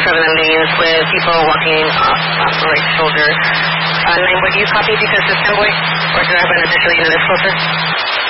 lanes with people walking off the right shoulder. 9, would you copy because it's 10 boy? Or do I have an additional unit that's closer?